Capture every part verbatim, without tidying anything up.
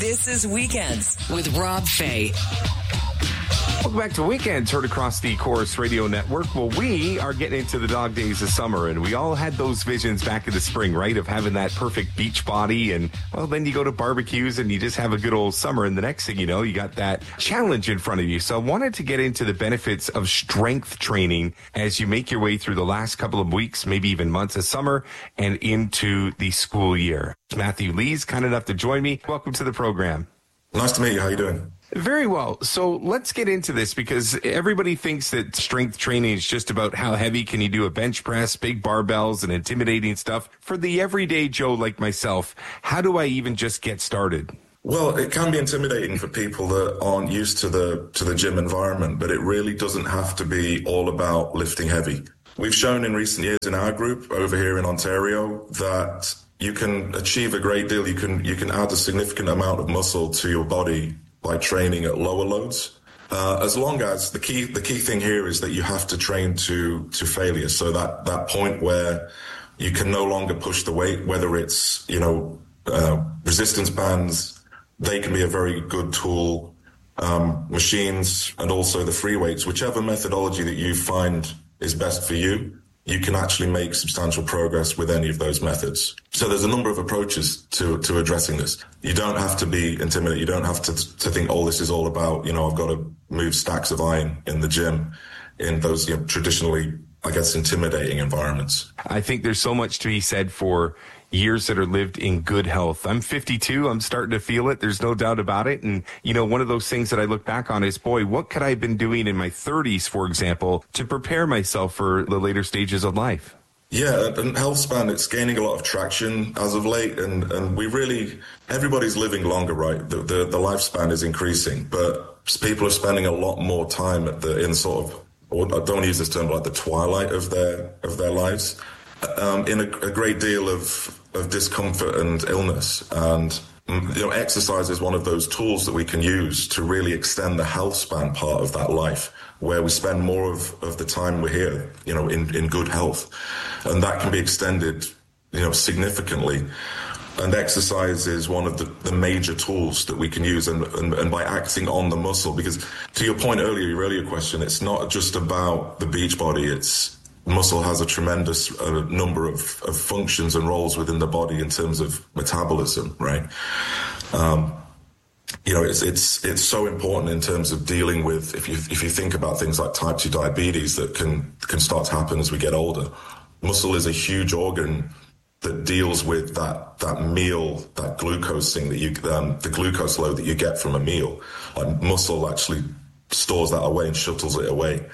This is Weekends with Rob Fay. Welcome back to Weekends, heard across the Chorus Radio Network. Well, we are getting into the dog days of summer, and we all had those visions back in the spring, right, of having that perfect beach body. And, well, then you go to barbecues and you just have a good old summer. And the next thing you know, you got that challenge in front of you. So I wanted to get into the benefits of strength training as you make your way through the last couple of weeks, maybe even months of summer and into the school year. Matthew Lee's kind enough to join me. Welcome to the program. Nice to meet you. How you doing? Very well. So let's get into this, because everybody thinks that strength training is just about how heavy can you do a bench press, big barbells, and intimidating stuff. For the everyday Joe like myself, how do I even just get started? Well, it can be intimidating for people that aren't used to the to the gym environment, but it really doesn't have to be all about lifting heavy. We've shown in recent years in our group over here in Ontario that you can achieve a great deal. You can you can add a significant amount of muscle to your body by training at lower loads, uh, as long as the key the key thing here is that you have to train to to failure. So that that point where you can no longer push the weight, whether it's you know uh, resistance bands, they can be a very good tool. Um, machines and also the free weights, whichever methodology that you find is best for you, you can actually make substantial progress with any of those methods. So there's a number of approaches to, to addressing this. You don't have to be intimidated. You don't have to, to think, oh, this is all about, you know, I've got to move stacks of iron in the gym in those you know, traditionally, I guess, intimidating environments. I think there's so much to be said for years that are lived in good health. I'm fifty-two. I'm starting to feel it. There's no doubt about it. And, you know, one of those things that I look back on is, boy, what could I have been doing in my thirties, for example, to prepare myself for the later stages of life? Yeah, and health span, it's gaining a lot of traction as of late. And, and we really, everybody's living longer, right? The, the, the lifespan is increasing, but people are spending a lot more time at the, in sort of, or I don't use this term, but like the twilight of their, of their lives. Um, in a, a great deal of, of discomfort and illness. And, you know, exercise is one of those tools that we can use to really extend the health span part of that life, where we spend more of, of the time we're here, you know, in, in good health. And that can be extended, you know, significantly. And exercise is one of the, the major tools that we can use, and, and, and by acting on the muscle, because to your point earlier, your earlier question, it's not just about the beach body, it's muscle has a tremendous uh, number of, of functions and roles within the body in terms of metabolism, right? Um, you know, it's it's it's so important in terms of dealing with, if you if you think about things like type two diabetes that can can start to happen as we get older. Muscle is a huge organ that deals with that that meal, that glucose thing that you um, the glucose load that you get from a meal. Like muscle actually stores that away and shuttles it away.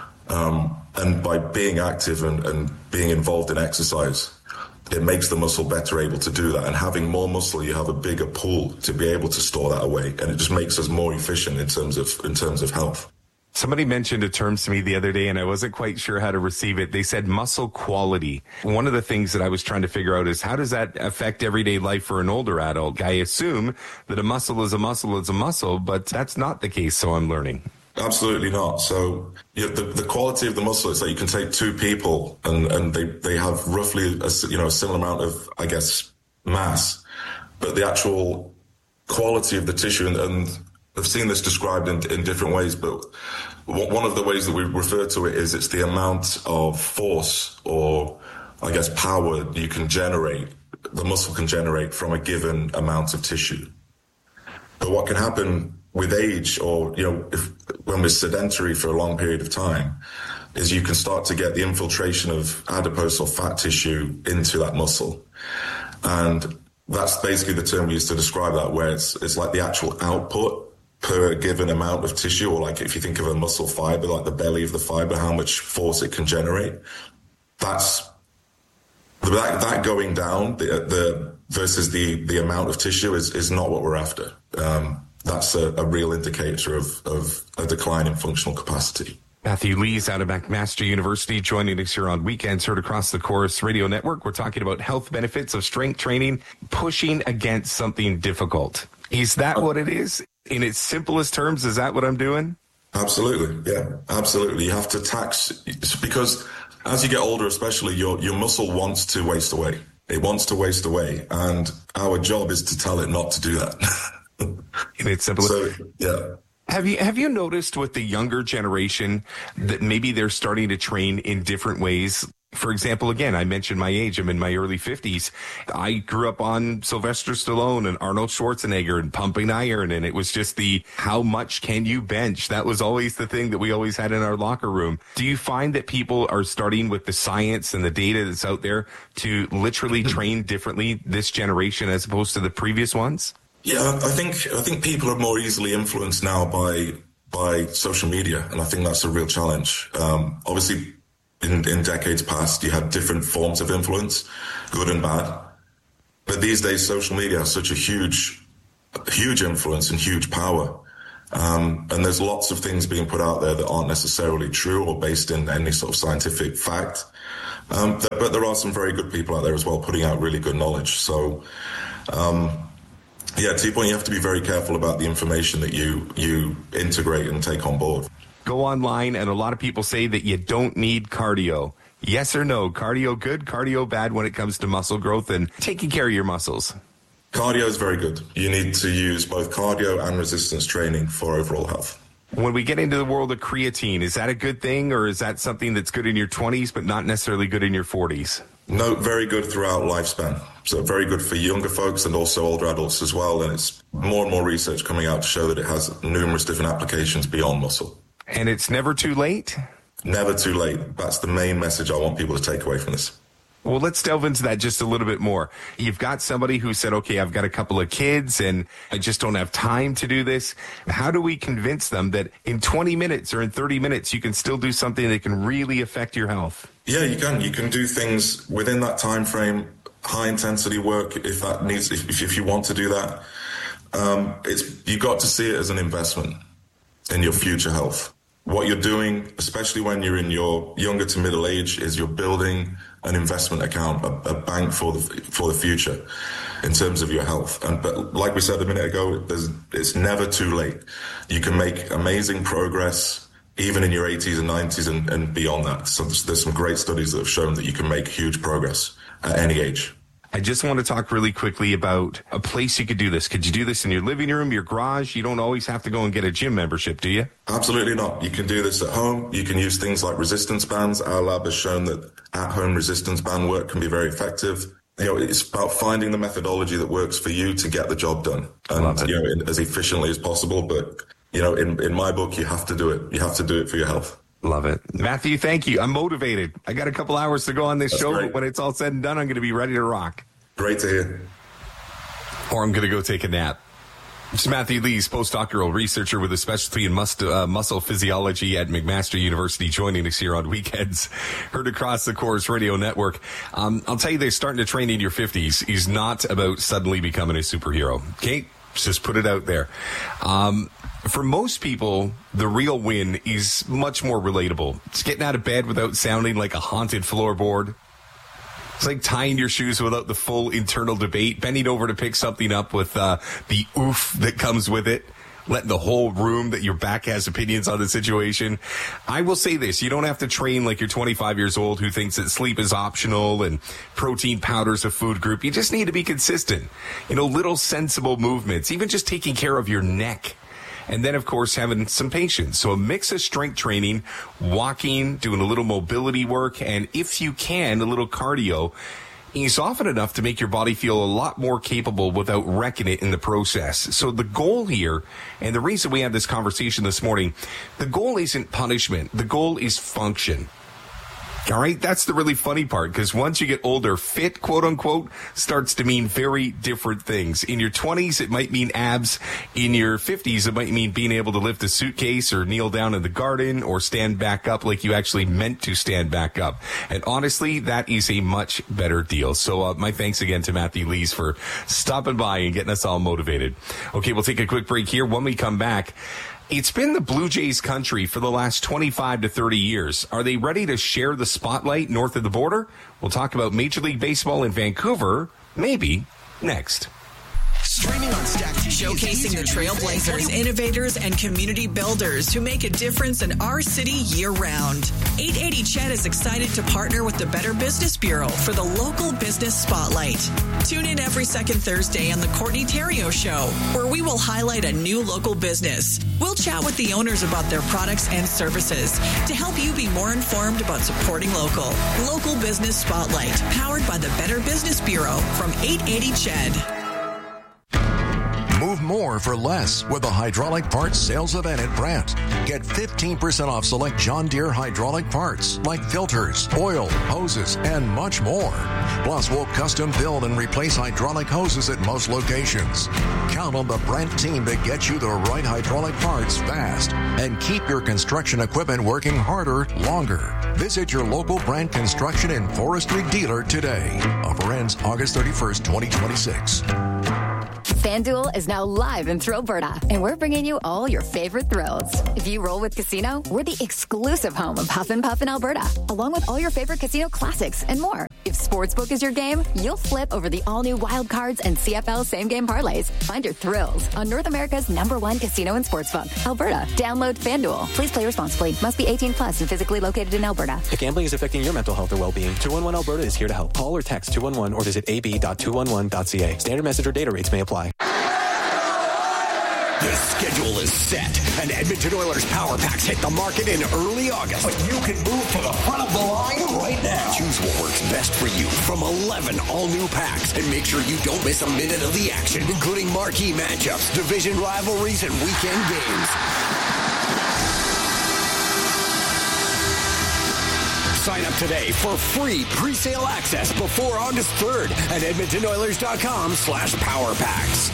Um, and by being active and, and being involved in exercise, it makes the muscle better able to do that. And having more muscle, you have a bigger pool to be able to store that away. And it just makes us more efficient in terms of in terms of health. Somebody mentioned a term to me the other day, and I wasn't quite sure how to receive it. They said muscle quality. One of the things that I was trying to figure out is, how does that affect everyday life for an older adult? I assume that a muscle is a muscle is a muscle, but that's not the case, so I'm learning. Absolutely not. So you know, the, the quality of the muscle is that you can take two people and, and they, they have roughly a, you know, a similar amount of, I guess, mass, but the actual quality of the tissue, and, and I've seen this described in, in different ways, but one of the ways that we refer to it is it's the amount of force or, I guess, power you can generate, the muscle can generate from a given amount of tissue. But what can happen with age, or, you know, if, when we're sedentary for a long period of time, is you can start to get the infiltration of adipose or fat tissue into that muscle. And that's basically the term we use to describe that, where it's, it's like the actual output per given amount of tissue, or like if you think of a muscle fiber, like the belly of the fiber, how much force it can generate. That's that, that going down, the, the versus the, the amount of tissue is, is not what we're after. Um, That's a, a real indicator of, of a decline in functional capacity. Matthew Lee's out of McMaster University, joining us here on Weekends, heard across the Chorus Radio Network. We're talking about health benefits of strength training, pushing against something difficult. Is that what it is? In its simplest terms, is that what I'm doing? Absolutely. Yeah, absolutely. You have to tax, because as you get older, especially, your, your muscle wants to waste away. It wants to waste away. And our job is to tell it not to do that. And it's simple. So, yeah. Have you have you noticed with the younger generation that maybe they're starting to train in different ways? For example, again, I mentioned my age. I'm in my early fifties. I grew up on Sylvester Stallone and Arnold Schwarzenegger and pumping iron. And it was just the, how much can you bench? That was always the thing that we always had in our locker room. Do you find that people are starting with the science and the data that's out there to literally train differently this generation as opposed to the previous ones? Yeah, I think I think people are more easily influenced now by by social media, and I think that's a real challenge. Um, obviously, in, in decades past, you had different forms of influence, good and bad. But these days, social media has such a huge, huge influence and huge power. Um, and there's lots of things being put out there that aren't necessarily true or based in any sort of scientific fact. Um, th- but there are some very good people out there as well putting out really good knowledge. So, um, yeah, to your point, you have to be very careful about the information that you you integrate and take on board. Go online, and a lot of people say that you don't need cardio. Yes or no? Cardio good, cardio bad when it comes to muscle growth and taking care of your muscles? Cardio is very good. You need to use both cardio and resistance training for overall health. When we get into the world of creatine, is that a good thing, or is that something that's good in your twenties but not necessarily good in your forties? No, very good throughout lifespan. So very good for younger folks and also older adults as well. And it's more and more research coming out to show that it has numerous different applications beyond muscle. And it's never too late? Never too late. That's the main message I want people to take away from this. Well, let's delve into that just a little bit more. You've got somebody who said, okay, I've got a couple of kids and I just don't have time to do this. How do we convince them that in twenty minutes or in thirty minutes, you can still do something that can really affect your health? Yeah, you can. You can do things within that time frame, high intensity work if that needs, if, if you want to do that. Um, it's, you got to see it as an investment in your future health. What you're doing, especially when you're in your younger to middle age, is you're building an investment account, a, a bank for the for the future in terms of your health. And but like we said a minute ago, there's, it's never too late. You can make amazing progress even in your eighties and nineties and, and beyond that. So there's, there's some great studies that have shown that you can make huge progress at any age. I just want to talk really quickly about a place you could do this. Could you do this in your living room, your garage? You don't always have to go and get a gym membership, do you? Absolutely not. You can do this at home. You can use things like resistance bands. Our lab has shown that at-home resistance band work can be very effective. You know, it's about finding the methodology that works for you to get the job done, and you know, in, as efficiently as possible. But you know, in in my book, you have to do it. You have to do it for your health. Love it. Matthew, thank you. I'm motivated. I got a couple hours to go on this That's show, great. but when it's all said and done, I'm going to be ready to rock. Great to hear. Or I'm going to go take a nap. It's Matthew Lees, postdoctoral researcher with a specialty in mus- uh, muscle physiology at McMaster University, joining us here on weekends. Heard across the Corus Radio Network. Um, I'll tell you this, starting to train in your fifties is not about suddenly becoming a superhero. Okay? Just put it out there. Um, for most people, the real win is much more relatable. It's getting out of bed without sounding like a haunted floorboard. It's like tying your shoes without the full internal debate, bending over to pick something up with uh, the oof that comes with it, letting the whole room that your back has opinions on the situation. I will say this, you don't have to train like you're twenty-five years old who thinks that sleep is optional and protein powder's a food group. You just need to be consistent. You know, little sensible movements, even just taking care of your neck. And then, of course, having some patience. So a mix of strength training, walking, doing a little mobility work, and if you can, a little cardio is often enough to make your body feel a lot more capable without wrecking it in the process. So the goal here, and the reason we had this conversation this morning, the goal isn't punishment. The goal is function. All right, that's the really funny part, because once you get older, fit, quote unquote, starts to mean very different things. In your twenties, it might mean abs. In your fifties, it might mean being able to lift a suitcase or kneel down in the garden or stand back up like you actually meant to stand back up. And honestly, that is a much better deal. So uh, my thanks again to Matthew Lees for stopping by and getting us all motivated. Okay, we'll take a quick break here. When we come back, it's been the Blue Jays country for the last twenty-five to thirty years. Are they ready to share the spotlight north of the border? We'll talk about Major League Baseball in Vancouver, maybe, next. Streaming on Stack T V. Showcasing the trailblazers, innovators, and community builders who make a difference in our city year-round. eight eighty C H E D is excited to partner with the Better Business Bureau for the Local Business Spotlight. Tune in every second Thursday on the Courtney Theriault Show, where we will highlight a new local business. We'll chat with the owners about their products and services to help you be more informed about supporting local. Local Business Spotlight, powered by the Better Business Bureau from eight eighty C H E D. Move more for less with the hydraulic parts sales event at Brandt. Get fifteen percent off select John Deere hydraulic parts like filters, oil, hoses, and much more. Plus, we'll custom build and replace hydraulic hoses at most locations. Count on the Brandt team to get you the right hydraulic parts fast and keep your construction equipment working harder longer. Visit your local Brandt Construction and Forestry dealer today. Offer ends August thirty-first, twenty twenty-six. FanDuel is now live in Thrillberta, and we're bringing you all your favorite thrills. If you roll with Casino, we're the exclusive home of Huff and Puff in Alberta, along with all your favorite casino classics and more. If Sportsbook is your game, you'll flip over the all-new Wild Cards and C F L same-game parlays. Find your thrills on North America's number one casino and sportsbook, Alberta. Download FanDuel. Please play responsibly. Must be eighteen plus and physically located in Alberta. If gambling is affecting your mental health or well-being, two one one Alberta is here to help. Call or text two one one or visit a b dot two one one dot c a. Standard message or data rates may apply. The schedule is set, and Edmonton Oilers Power Packs hit the market in early August. But you can move to the front of the line right now. Choose what works best for you from eleven all-new packs, and make sure you don't miss a minute of the action, including marquee matchups, division rivalries, and weekend games. Sign up today for free pre-sale access before August third at edmonton oilers dot com slash power packs.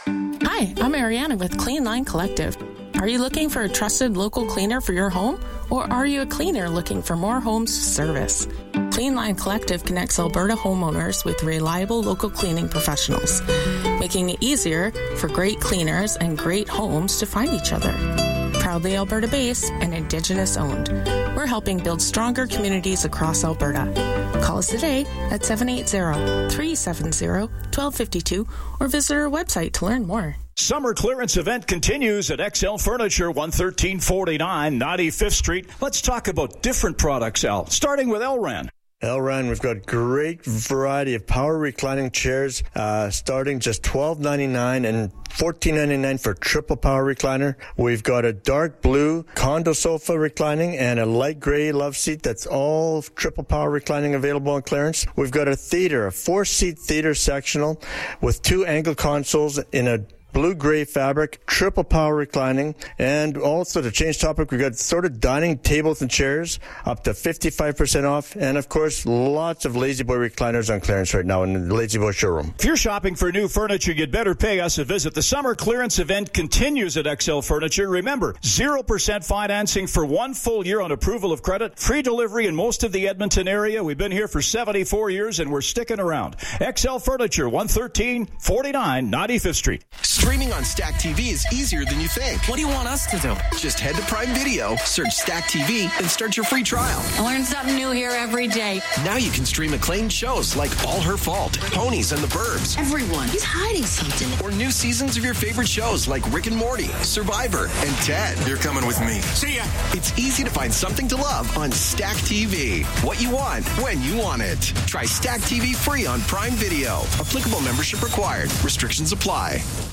Hi, I'm Ariana with Clean Line Collective. Are you looking for a trusted local cleaner for your home? Or are you a cleaner looking for more homes service? Clean Line Collective connects Alberta homeowners with reliable local cleaning professionals, making it easier for great cleaners and great homes to find each other. Proudly Alberta-based and Indigenous-owned, we're helping build stronger communities across Alberta. Call us today at seven eight zero, three seven zero, one two five two or visit our website to learn more. Summer clearance event continues at X L Furniture, one thirteen forty-nine ninety-fifth Street. Let's talk about different products, Al, starting with Elran. Elran, we've got great variety of power reclining chairs, uh, starting just twelve ninety-nine and fourteen ninety-nine for triple power recliner. We've got a dark blue condo sofa reclining and a light gray love seat that's all triple power reclining available on clearance. We've got a theater, a four-seat theater sectional with two angle consoles in a blue-gray fabric, triple power reclining, and also to change topic, we've got sort of dining tables and chairs up to fifty-five percent off, and of course, lots of Lazy Boy recliners on clearance right now in the Lazy Boy showroom. If you're shopping for new furniture, you'd better pay us a visit. The summer clearance event continues at X L Furniture. Remember, zero percent financing for one full year on approval of credit, free delivery in most of the Edmonton area. We've been here for seventy-four years, and we're sticking around. X L Furniture, one thirteen forty-nine ninety-fifth Street. Streaming on Stack T V is easier than you think. What do you want us to do? Just head to Prime Video, search Stack T V, and start your free trial. I learn something new here every day. Now you can stream acclaimed shows like All Her Fault, Ponies and the Burbs. Everyone is hiding something. Or new seasons of your favorite shows like Rick and Morty, Survivor, and Ted. You're coming with me. See ya! It's easy to find something to love on Stack T V. What you want, when you want it. Try Stack T V free on Prime Video. Applicable membership required. Restrictions apply.